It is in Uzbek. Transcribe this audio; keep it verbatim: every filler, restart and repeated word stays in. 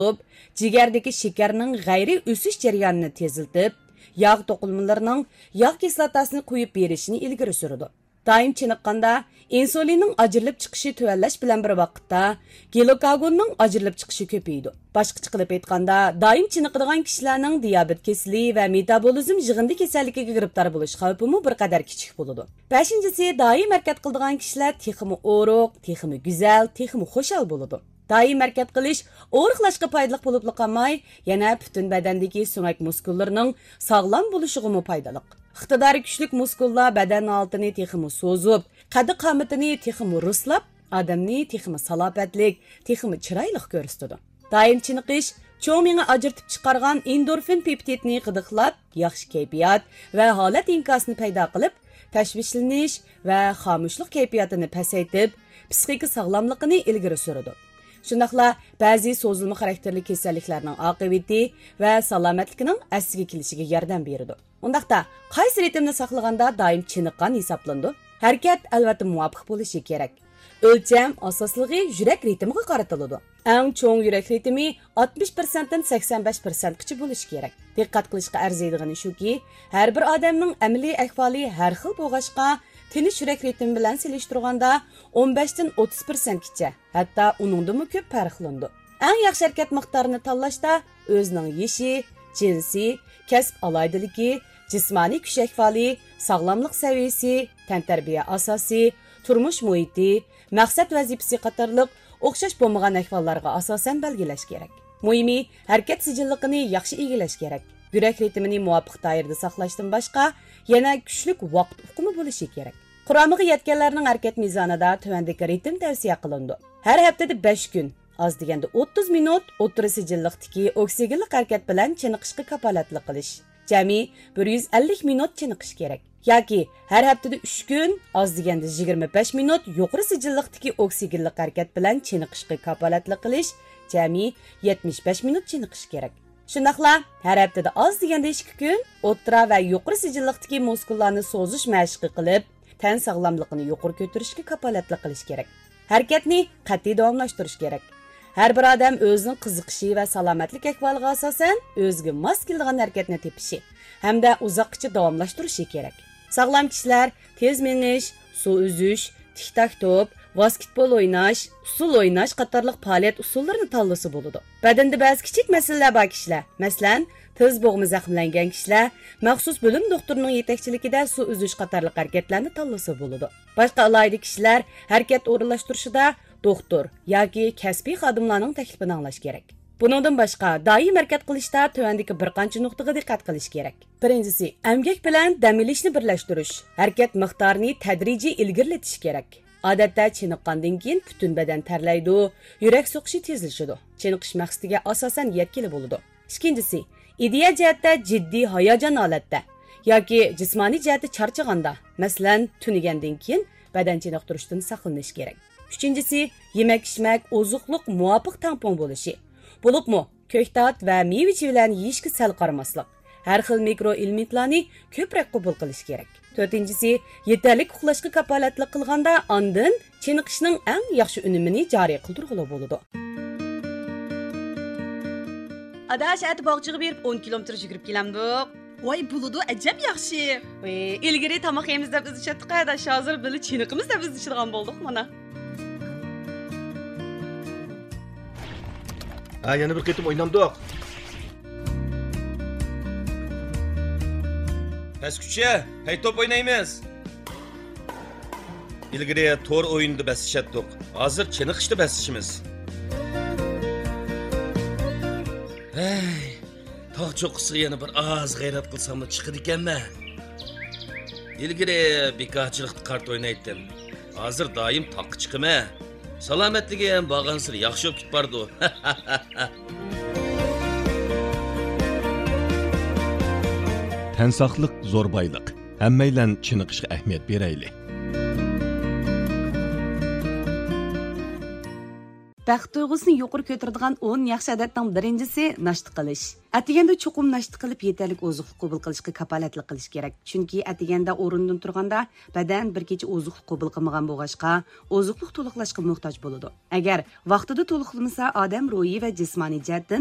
jigardagi shakarning g'ayriy o'sish jarayonini teziltib, yog' to'qilmalarining yog' kislotasini qo'yib berishini ilgari suradi. Daim chiniqqanda insulinning ajrilib chiqishi tuvallash bilan bir vaqtda glukagonning ajrilib chiqishi ko'paydi. Boshqacha qilib aytganda, daim chiniqadigan kishilarning diabet kasali va metabolizm yig'indi kasalligiga giribtor bo'lish xavfi bir qadar kichik bo'ladi. beshinchisi Daim harakat qiladigan kishilar texmi o'roq, texmi go'zal, texmi xushal bo'ladi. Daim harakat qilish o'riqlashga foydali bo'lib qolmay, yana butun badandagi sumak muskullarining sog'lom bo'lishiga foydali. Iqtidori kuchli muskullar badan altini texmi so'zib, qadi qomatini texmi ruslab, odamni texmi salobatlik, texmi chiroyli ko'rsatadi. Daim chiniqish cho'ng miya ajratib chiqargan endorfin peptidni qidiqlab, yaxshi kayfiyat va holat inkosini paydo qilib, tashvishlanish va xomushlik kayfiyatini pasaytib, psixik sog'lomligini ilgari suradi. Shundaqla ba'zi so'zilma xarakterli kasalliklarning oqibati va salomatligining asliga kelishiga yordam beradi. Undaqda qaysi ritmni saqlaganda daim chiniqqan hisoblandi? Harakat albatta muvofiq bo'lishi kerak. O'lcham asosligi yurak ritmiga qaratiladi. Eng cho'ng yurak ritmi oltmish foiz dan sakson besh foizgacha bo'lishi kerak. Diqqat qilishga arziydigani shuki, har bir odamning amaliy ahvoli har xil bo'lg'ashqa, tinish yurak ritmi bilan selishtirganda o'n besh dan o'ttiz foizgacha, hatto uningdan ko'p farqlandi. Eng yaxshi harakat miqdorini tanlashda o'zining yeshi, jinsi, kasb aloydiligi, jismoniy kuch ahvoli, sog'lomlik saviyasi, tantarbiya asosi, turmush muhiti, maqsad vazifasi qatorliq o'xshash bo'lmagan ahvollarga asosan belgilash kerak. Muhimi, harakat sijilligini yaxshi egallash kerak. Yurak ritmini muvofiq doirada saqlashdan boshqa, yana kuchli vaqt uqumi bo'lishi kerak. Quramiga yetganlarning harakat mezonida tuvandagi ritm tavsiya qilindi. Har haftada besh kun, az deganda o'ttiz minut o'ttir sijillikdagi oksigenlik harakat bilan chiniqishga kafolatlik qilish. Jami bir yuz ellik minut chiniqish kerak. Yoki har haftada uch kun, az deganda yigirma besh minut yuqori sijillikdagi oksigenlik harakat bilan chiniqishga kafolatlik qilish, jami yetmish besh minut chiniqish kerak. Shundaqla har haftada az deganda ikki kun o'rta va yuqori sijillikdagi muskullarni so'zish mashqi qilib, tan sog'lomligini yuqori ko'tarishga kafolatlik qilish kerak. Harakatni qat'iy davomlashtirish kerak. Har bir odam o'zining qiziqishi va salomatlik ahvoliga asosan o'ziga mos keladigan harakatni tepishi hamda uzoqcha davomlashtirishi kerak. Sog'lom kishilar tez menish, suv uzish, tik-tak to'p, basketbol o'ynash, usul o'ynash qatorliq faoliyat usullarini tanlasa bo'ladi. Badanda ba'zi kichik masalalar bor kishilar, masalan, tiz bo'g'mi zaxmlangan kishilar maxsus bo'lim doktorining yetakchiligida suv uzish qatorliq harakatlarni tanlasa bo'ladi. Boshqa alohida kishilar harakat o'rinlashtirishida doktor yoki kasbiy xodimlarning taklifini anglash kerak. Buningdan boshqa doim harakat qilishda tuvandagi bir qancha nuqtaga diqqat qilish kerak. Birinchisi, emgak bilan dam olishni birlashtirish. Harakat miqdorini tadrijiy ilgarilatish kerak. Odatda chiniqqandan keyin butun badan tarlaydi, yurak so'qishi tezlashadi. Chiniqish maqsadiga asosan yetkili bo'ladi. Ikkinchisi, ideya jihatda jiddiy hayajon holatda yoki jismoniy jihatda charchaganda, masalan, tunigandan keyin badan chiniqtirishdan saqlanish kerak. Uchinchisi, yemak-ichmak, oziqliq muvofiq tampon bo'lishi. Bo'libmi, ko'ktat va meva-chevalarni yeyishga sal qaramaslik. Har xil mikroelementlarni ko'proq qabul qilish kerak. To'rtinchisi, yetarli uxlashga kafolatlik qilganda ondan chiniqishning eng yaxshi unumini joriy qildirg'ili bo'ladi. Adash ati bog'chiga berib o'n kilometr yugurib kelamdik. Voy buludu ajab yaxshi. Voy, ilgari tomoq yemiz deb biz chatdik, adash hozir bili chiniqimiz deb biz ichirgan bo'ldik mana. Ha, yana bir qitim o'ynamdik. Pastkucha, hay top o'ynaymiz. Ilgari to'r o'yinda basishatdik. Hozir chiniqishda basishimiz. Hey, tog' cho'qqisiga yana bir oz g'ayrat qilsam chiqadi ekanmi? Ilgari bekorchilikda kart o'ynaydim. Hozir doim taqqa chiqaman. Salomatligi ham borgansir yaxshi bo'lib ketib bordi. Tan saqliq zo'r boyliq. Hammaylan chiniqishga ahamiyat beraylik. baxt tuyg'usini yuqori ko'taradigan o'n yaxshi odatning birinchisi nashta qilish. Atiganda cho'qim nashta qilib yetarlik ozuqlik qabul qilishga kafolatlik qilish kerak. Chunki atiganda o'rindan turganda badan bir kecha ozuqlik qabul qilmagan bo'lg'achqa ozuqlik to'liqlashga muhtoj bo'ladi. Agar vaqtida to'liqlamasa, odam ruhiy va jismoniy jihatdan